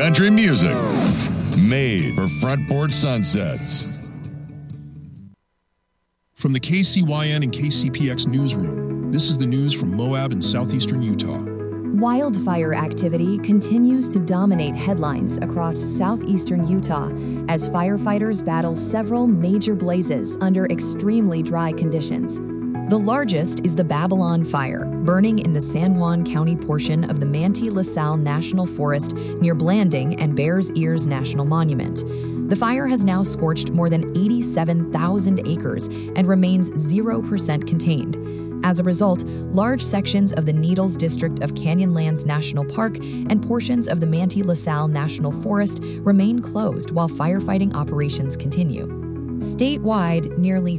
country music. Made for front porch sunsets. From the KCYN and KCPX newsroom, this is the news from Moab in southeastern Utah. Wildfire activity continues to dominate headlines across southeastern Utah as firefighters battle several major blazes under extremely dry conditions. The largest is the Babylon Fire, burning in the San Juan County portion of the Manti La Sal National Forest near Blanding and Bears Ears National Monument. The fire has now scorched more than 87,000 acres and remains 0% contained. As a result, large sections of the Needles District of Canyonlands National Park and portions of the Manti La Sal National Forest remain closed while firefighting operations continue. Statewide, nearly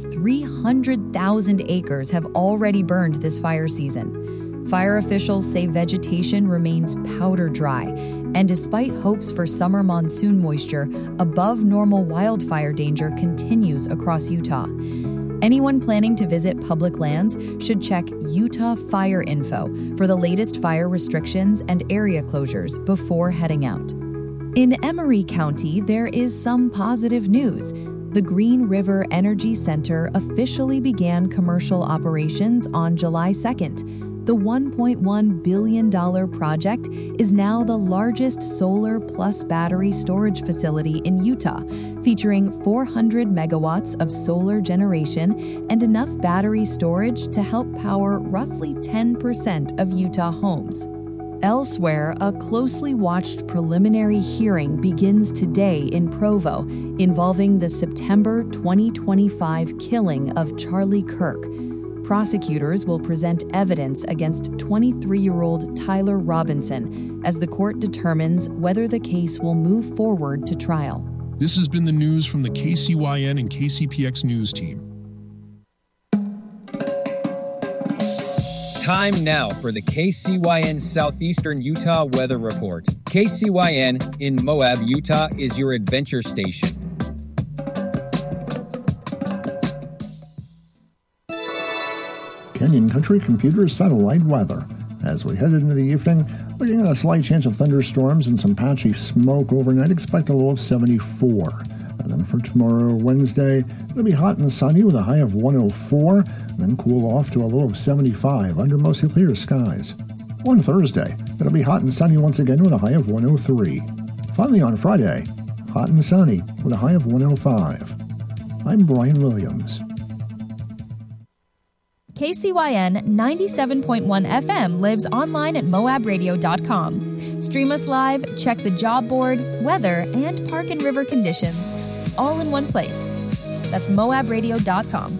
300,000 acres have already burned this fire season. Fire officials say vegetation remains powder dry, and despite hopes for summer monsoon moisture, above normal wildfire danger continues across Utah. Anyone planning to visit public lands should check Utah Fire Info for the latest fire restrictions and area closures before heading out. In Emery County, there is some positive news. The Green River Energy Center officially began commercial operations on July 2nd. The $1.1 billion project is now the largest solar plus battery storage facility in Utah, featuring 400 megawatts of solar generation and enough battery storage to help power roughly 10% of Utah homes. Elsewhere, a closely watched preliminary hearing begins today in Provo involving the September 2025 killing of Charlie Kirk. Prosecutors will present evidence against 23-year-old Tyler Robinson as the court determines whether the case will move forward to trial. This has been the news from the KCYN and KCPX news team. Time now for the KCYN Southeastern Utah Weather Report. KCYN in Moab, Utah is your adventure station. Canyon Country Computer Satellite Weather. As we head into the evening, looking at a slight chance of thunderstorms and some patchy smoke overnight, expect a low of 74. And then for tomorrow, Wednesday, it'll be hot and sunny with a high of 104, and then cool off to a low of 75 under mostly clear skies. On Thursday, it'll be hot and sunny once again with a high of 103. Finally on Friday, hot and sunny with a high of 105. I'm Brian Williams. KCYN 97.1 FM lives online at moabradio.com. Stream us live, check the job board, weather, and park and river conditions, all in one place. That's moabradio.com.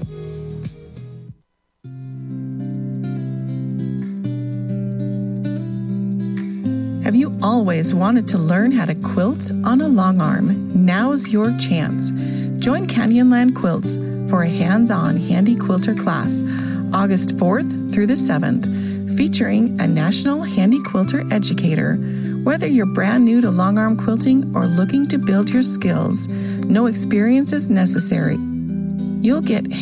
Have you always wanted to learn how to quilt on a long arm? Now's your chance. Join Canyonland Quilts for a hands-on handy quilter class, August 4th through the 7th, featuring a national handy quilter educator. Whether you're brand new to long arm quilting or looking to build your skills, no experience is necessary. You'll get